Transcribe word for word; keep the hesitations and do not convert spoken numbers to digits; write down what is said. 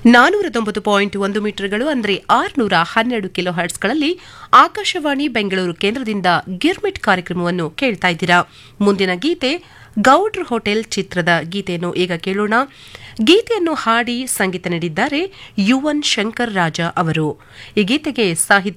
ನಾನೂರ ತೊಂಬತ್ತು ಪಾಯಿಂಟ್ ಒಂದು ಮೀಟರ್ಗಳು ಅಂದರೆ ಆರುನೂರ ಹನ್ನೆರಡು ಕಿಲೋ ಹರ್ಟ್ಸ್ಗಳಲ್ಲಿ ಆಕಾಶವಾಣಿ ಬೆಂಗಳೂರು ಕೇಂದ್ರದಿಂದ ಗಿರ್ಮಿಟ್ ಕಾರ್ಯಕ್ರಮವನ್ನು ಕೇಳ್ತಾ ಇದ್ದೀರಾ. ಮುಂದಿನ ಗೀತೆ ಗೌಡ್ರ ಹೋಟೆಲ್ ಚಿತ್ರದ ಗೀತೆಯನ್ನು ಈಗ ಕೇಳೋಣ. ಗೀತೆಯನ್ನು ಹಾಡಿ ಸಂಗೀತ ನೀಡಿದ್ದಾರೆ ಯುವನ್ ಶಂಕರ್ ರಾಜ ಅವರು. ಈ ಗೀತೆಗೆ ಸಾಹಿತ್ಯ